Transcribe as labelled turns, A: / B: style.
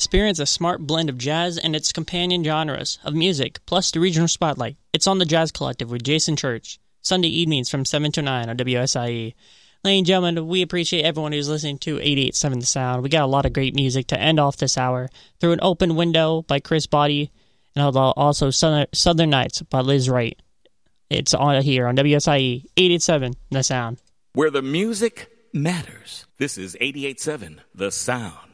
A: Experience a smart blend of jazz and its companion genres of music, plus the regional spotlight. It's on the Jazz Collective with Jason Church, Sunday evenings from 7 to 9 on WSIE. Ladies and gentlemen, we appreciate everyone who's listening to 88.7 The Sound. We got a lot of great music to end off this hour. Through an Open Window by Chris Body, and also Southern Nights by Liz Wright. It's on here on WSIE 88.7 The Sound.
B: Where the music matters. This is 88.7 The Sound.